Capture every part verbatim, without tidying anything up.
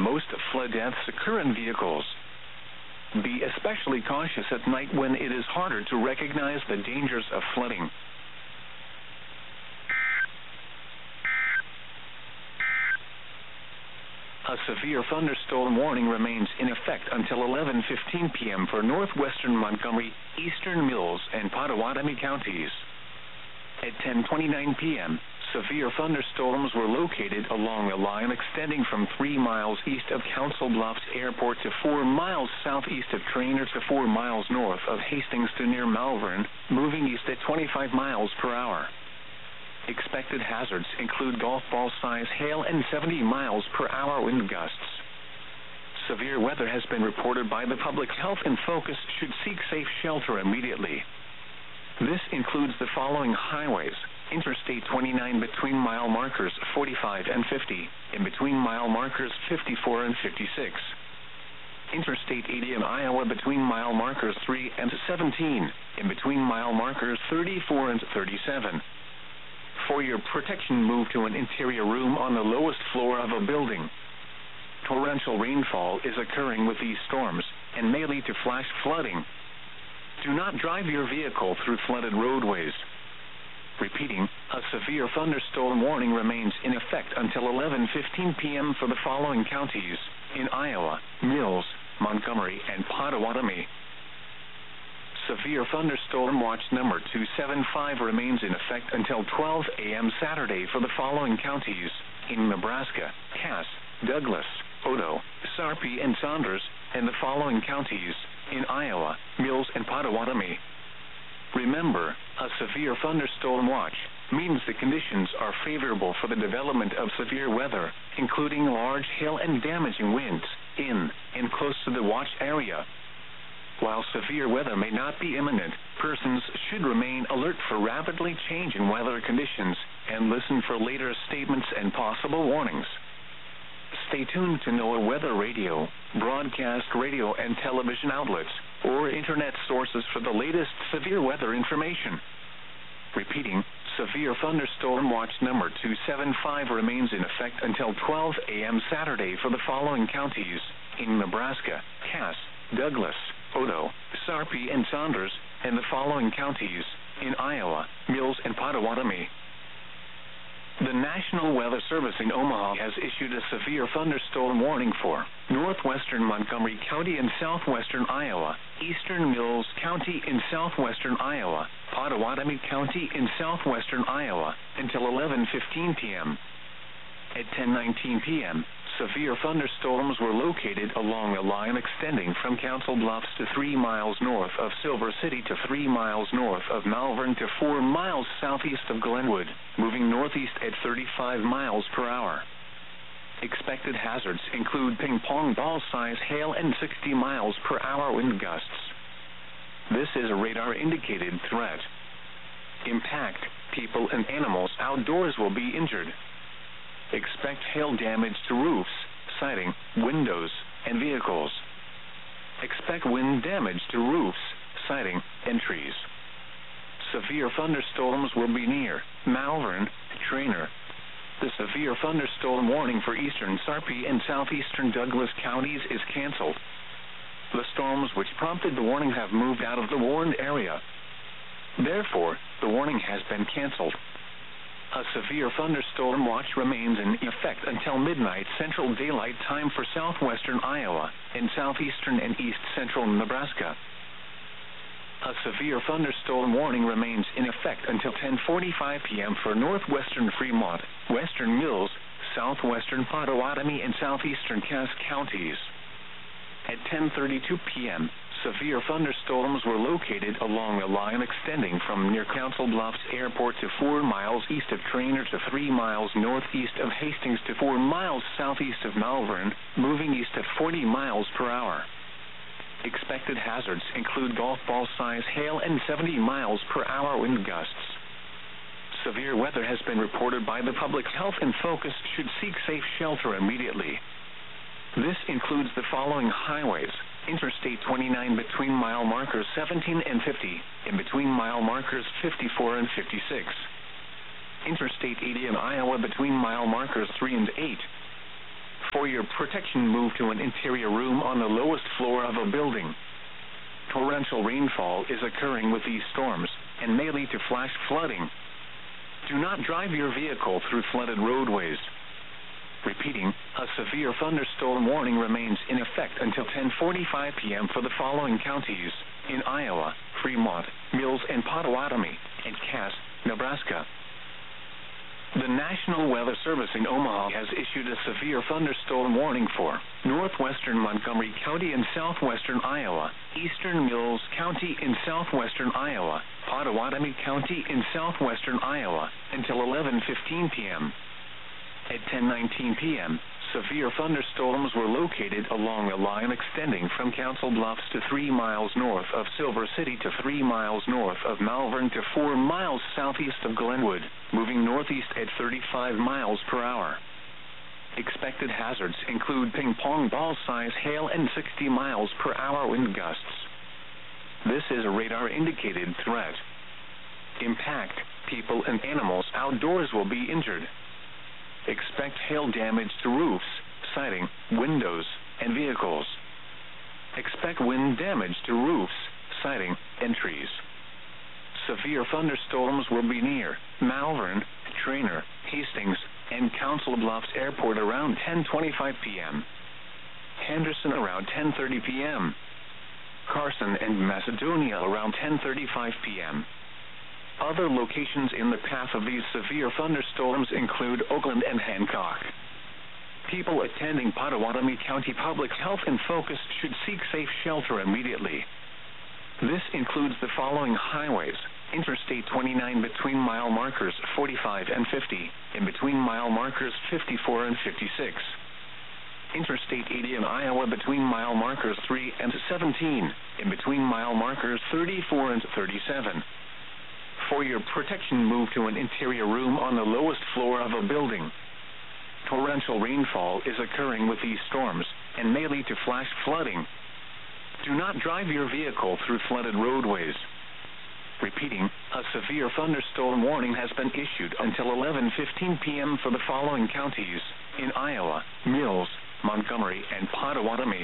Most flood deaths occur in vehicles. Be especially cautious at night when it is harder to recognize the dangers of flooding. A severe thunderstorm warning remains in effect until eleven fifteen p m for northwestern Montgomery, eastern Mills, and Pottawatomie counties. At ten twenty-nine p m, severe thunderstorms were located along a line extending from three miles east of Council Bluffs Airport to four miles southeast of Traynor to four miles north of Hastings to near Malvern, moving east at twenty-five miles per hour. Expected hazards include golf ball-size hail and seventy miles per hour wind gusts. Severe weather has been reported by the Public Health in Focus should seek safe shelter immediately. This includes the following highways: Interstate twenty-nine between mile markers forty-five and fifty, in between mile markers fifty-four and fifty-six. Interstate eighty in Iowa between mile markers three and seventeen, in between mile markers thirty-four and thirty-seven. For your protection, move to an interior room on the lowest floor of a building. Torrential rainfall is occurring with these storms and may lead to flash flooding. Do not drive your vehicle through flooded roadways. Repeating, a severe thunderstorm warning remains in effect until eleven fifteen p m for the following counties in Iowa: Mills, Montgomery, and Pottawatomie. Severe thunderstorm watch number two seven five remains in effect until twelve a m Saturday for the following counties in Nebraska: Cass, Douglas, Odo, Sarpy, and Saunders, and the following counties in Iowa: Mills and Pottawatomie. Remember, a severe thunderstorm watch means the conditions are favorable for the development of severe weather, including large hail and damaging winds in and close to the watch area. While severe weather may not be imminent, persons should remain alert for rapidly changing weather conditions and listen for later statements and possible warnings. Stay tuned to NOAA Weather Radio, broadcast radio and television outlets, or internet sources for the latest severe weather information. Repeating, severe thunderstorm watch number two seven five remains in effect until twelve a m Saturday for the following counties in Nebraska: Cass, Douglas, Odo, Sarpy, and Saunders, and the following counties in Iowa: Mills and Pottawatomie. The National Weather Service in Omaha has issued a severe thunderstorm warning for northwestern Montgomery County in southwestern Iowa, eastern Mills County in southwestern Iowa, Pottawatomie County in southwestern Iowa, until eleven fifteen p m At ten nineteen p m, severe thunderstorms were located along a line extending from Council Bluffs to three miles north of Silver City to three miles north of Malvern to four miles southeast of Glenwood, moving northeast at thirty-five miles per hour. Expected hazards include ping-pong ball-size hail and sixty miles per hour wind gusts. This is a radar-indicated threat. Impact: people and animals outdoors will be injured. Expect hail damage to roofs, siding, windows, and vehicles. Expect wind damage to roofs, siding, and trees. Severe thunderstorms will be near Malvern, Traynor. The severe thunderstorm warning for eastern Sarpy and southeastern Douglas counties is canceled. The storms which prompted the warning have moved out of the warned area. Therefore, the warning has been canceled. A severe thunderstorm watch remains in effect until midnight Central Daylight Time for southwestern Iowa and southeastern and east central Nebraska. A severe thunderstorm warning remains in effect until ten forty-five p m for northwestern Fremont, western Mills, southwestern Pottawatomie, and southeastern Cass counties. At ten thirty-two p m, severe thunderstorms were located along a line extending from near Council Bluffs Airport to four miles east of Traynor to three miles northeast of Hastings to four miles southeast of Malvern, moving east at forty miles per hour. Expected hazards include golf ball-size hail and seventy miles per hour wind gusts. Severe weather has been reported by the Public Health in Focus should seek safe shelter immediately. This includes the following highways: Interstate twenty-nine between mile markers seventeen and fifty, in between mile markers fifty-four and fifty-six. Interstate eighty in Iowa between mile markers three and eight. For your protection, move to an interior room on the lowest floor of a building. Torrential rainfall is occurring with these storms and may lead to flash flooding. Do not drive your vehicle through flooded roadways. Repeating, a severe thunderstorm warning remains in effect until ten forty-five p.m. for the following counties in Iowa, Fremont, Mills and Pottawatomie, and Cass, Nebraska. The National Weather Service in Omaha has issued a severe thunderstorm warning for northwestern Montgomery County in southwestern Iowa, eastern Mills County in southwestern Iowa, Pottawatomie County in southwestern Iowa until eleven fifteen p.m. At ten nineteen p.m., severe thunderstorms were located along a line extending from Council Bluffs to three miles north of Silver City to three miles north of Malvern to four miles southeast of Glenwood, moving northeast at thirty-five miles per hour. Expected hazards include ping-pong ball-size hail and sixty miles per hour wind gusts. This is a radar-indicated threat. Impact, people and animals outdoors will be injured. Expect hail damage to roofs, siding, windows, and vehicles. Expect wind damage to roofs, siding, and trees. Severe thunderstorms will be near Malvern, Trainer, Hastings, and Council Bluffs Airport around ten twenty-five p.m. Henderson around ten thirty p.m. Carson and Macedonia around ten thirty-five p.m. Other locations in the path of these severe thunderstorms include Oakland and Hancock. People attending Pottawatomie County Public Health in Focus should seek safe shelter immediately. This includes the following highways: Interstate twenty-nine between mile markers forty-five and fifty, and between mile markers fifty-four and fifty-six. Interstate eighty in Iowa between mile markers three and seventeen, and between mile markers thirty-four and thirty-seven. For your protection, move to an interior room on the lowest floor of a building. Torrential rainfall is occurring with these storms and may lead to flash flooding. Do not drive your vehicle through flooded roadways. Repeating, a severe thunderstorm warning has been issued until eleven fifteen p.m. for the following counties in Iowa, Mills, Montgomery, and Pottawatomie.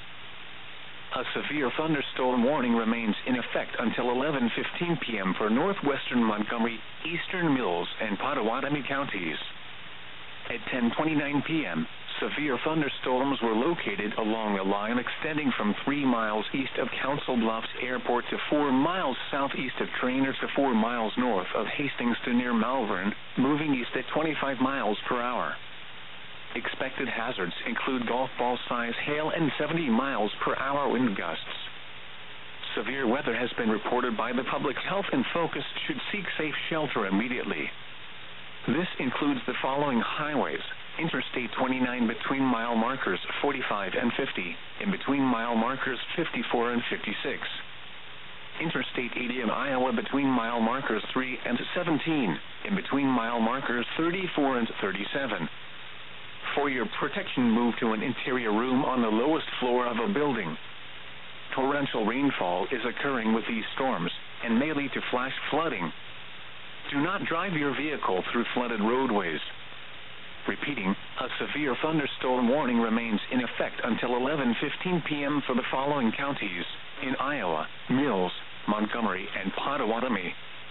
A severe thunderstorm warning remains in effect until eleven fifteen p.m. for northwestern Montgomery, eastern Mills, and Pottawatomie counties. At ten twenty-nine p.m., severe thunderstorms were located along a line extending from three miles east of Council Bluffs Airport to four miles southeast of Trainer to four miles north of Hastings to near Malvern, moving east at twenty-five miles per hour. Expected hazards include golf ball-size hail and seventy miles per hour wind gusts. Severe weather has been reported by the Public Health in Focus should seek safe shelter immediately. This includes the following highways: Interstate twenty-nine between mile markers forty-five and fifty, and between mile markers fifty-four and fifty-six. Interstate eighty in Iowa between mile markers three and seventeen, and between mile markers thirty-four and thirty-seven. For your protection, move to an interior room on the lowest floor of a building. Torrential rainfall is occurring with these storms and may lead to flash flooding. Do not drive your vehicle through flooded roadways. Repeating, a severe thunderstorm warning remains in effect until eleven fifteen p.m. for the following counties in Iowa, Mills, Montgomery, and Pottawatomie.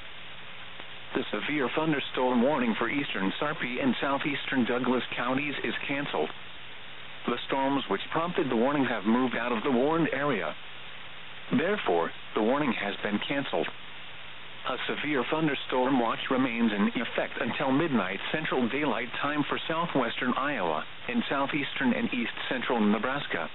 The severe thunderstorm warning for eastern Sarpy and southeastern Douglas counties is canceled. The storms which prompted the warning have moved out of the warned area. Therefore, the warning has been canceled. A severe thunderstorm watch remains in effect until midnight Central Daylight Time for southwestern Iowa and southeastern and east central Nebraska.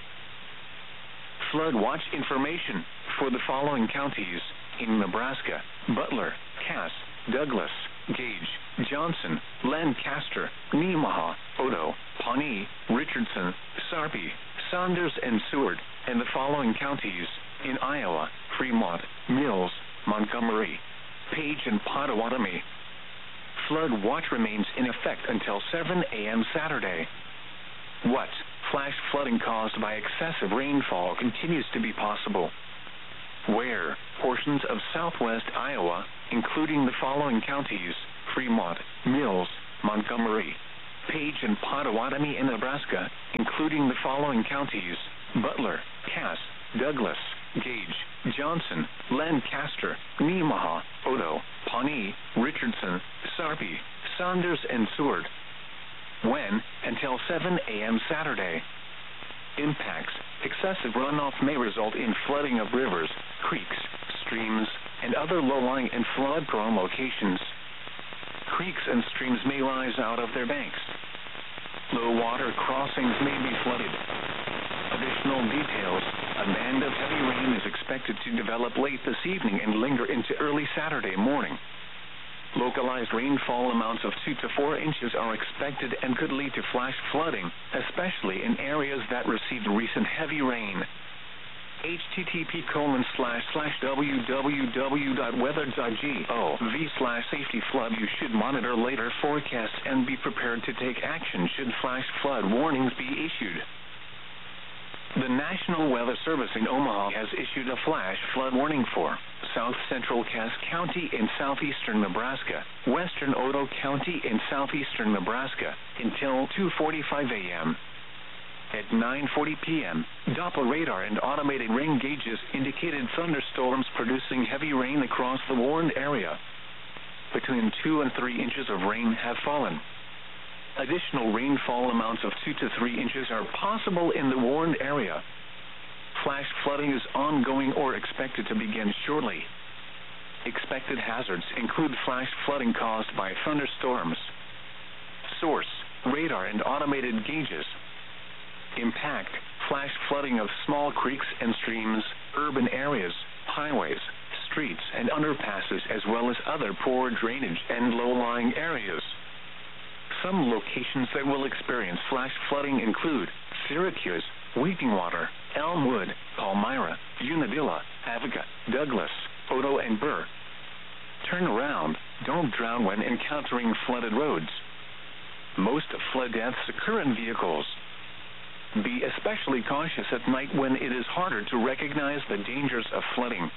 Flood watch information for the following counties in Nebraska: Butler, Cass, Douglas, Gage, Johnson, Lancaster, Nemaha, Odo, Pawnee, Richardson, Sarpy, Saunders, and Seward, and the following counties in Iowa: Fremont, Mills, Montgomery, Page, and Pottawatomie. Flood watch remains in effect until seven a.m. Saturday. What? Flash flooding caused by excessive rainfall continues to be possible. Where? Portions of southwest Iowa, including the following counties: Fremont, Mills, Montgomery, Page, and Pottawatomie in Nebraska, including the following counties: Butler, Cass, Douglas, Gage, Johnson, Lancaster, Nemaha, Odo, Pawnee, Richardson, Sarpy, Saunders, and Seward. When? Until seven a m Saturday. Impacts: excessive runoff may result in flooding of rivers, creeks, streams, and other low-lying and flood-prone locations. Creeks and streams may rise out of their banks. Low-water crossings may be flooded. Additional details: a band of heavy rain is expected to develop late this evening and linger into early Saturday morning. Localized rainfall amounts of two to four inches are expected and could lead to flash flooding, especially in areas that received recent heavy rain. H T T P colon slash slash w w w dot weather dot gov slash safety flood. You should monitor later forecasts and be prepared to take action should flash flood warnings be issued. The National Weather Service in Omaha has issued a flash flood warning for south central Cass County in southeastern Nebraska, western Odo County in southeastern Nebraska, until two forty-five a m At nine forty p m, Doppler radar and automated rain gauges indicated thunderstorms producing heavy rain across the warned area. Between two and three inches of rain have fallen. Additional rainfall amounts of two to three inches are possible in the warned area. Flash flooding is ongoing or expected to begin shortly. Expected hazards include flash flooding caused by thunderstorms. Source: radar and automated gauges. Impact: flash flooding of small creeks and streams, urban areas, highways, streets, and underpasses, as well as other poor drainage and low-lying areas. Some locations that will experience flash flooding include Syracuse, Weepingwater, Elmwood, Palmyra, Unadilla, Avoca, Douglas, Odo, and Burr. Turn around. Don't drown when encountering flooded roads. Most flood deaths occur in vehicles. Be especially cautious at night when it is harder to recognize the dangers of flooding.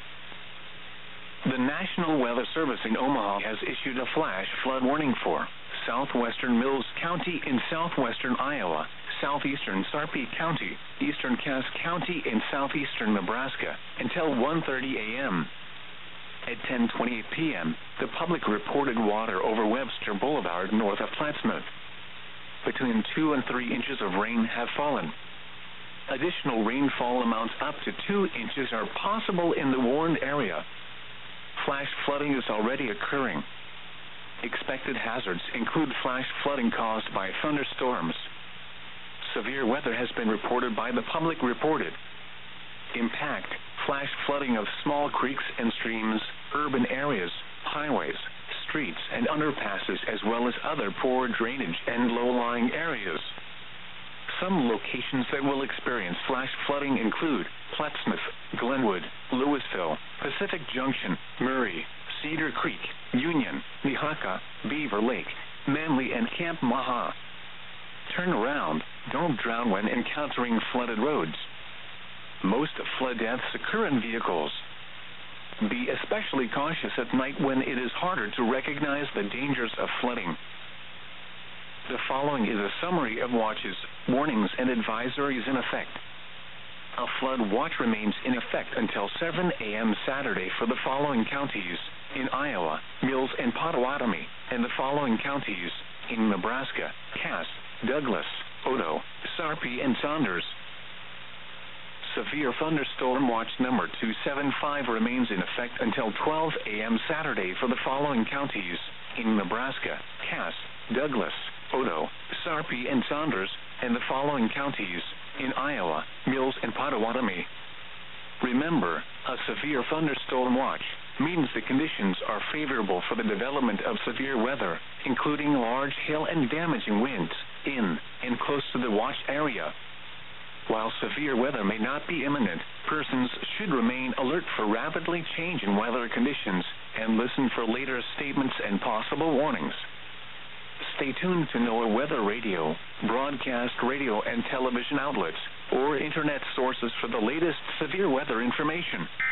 The National Weather Service in Omaha has issued a flash flood warning for southwestern Mills County in southwestern Iowa, southeastern Sarpy County, eastern Cass County in southeastern Nebraska, until one thirty a m At ten twenty-eight p m, the public reported water over Webster Boulevard north of Plattsmouth. Between two and three inches of rain have fallen. Additional rainfall amounts up to two inches are possible in the warned area. Flash flooding is already occurring. Expected hazards include flash flooding caused by thunderstorms. Severe weather has been reported by the public reported. Impact: flash flooding of small creeks and streams, urban areas, highways, streets, and underpasses, as well as other poor drainage and low-lying areas. Some locations that will experience flash flooding include Plattsmouth, Glenwood, Louisville, Pacific Junction, Murray, Cedar Creek, Union, Nehaka, Beaver Lake, Manly, and Camp Maha. Turn around. Don't drown when encountering flooded roads. Most flood deaths occur in vehicles. Be especially cautious at night when it is harder to recognize the dangers of flooding. The following is a summary of watches, warnings, and advisories in effect. A flood watch remains in effect until seven a m Saturday for the following counties: in Iowa, Mills and Pottawatomie, and the following counties: in Nebraska, Cass, Douglas, Odo, Sarpy, and Saunders. Severe thunderstorm watch number two seven five remains in effect until twelve a m Saturday for the following counties: in Nebraska, Cass, Douglas, Odo, Sarpy, and Saunders, and the following counties: in Iowa, Mills, and Pottawatomie. Remember, a severe thunderstorm watch means the conditions are favorable for the development of severe weather, including large hail and damaging winds, in and close to the watch area. While severe weather may not be imminent, persons should remain alert for rapidly changing weather conditions and listen for later statements and possible warnings. Stay tuned to NOAA Weather Radio, broadcast radio and television outlets, or internet sources for the latest severe weather information.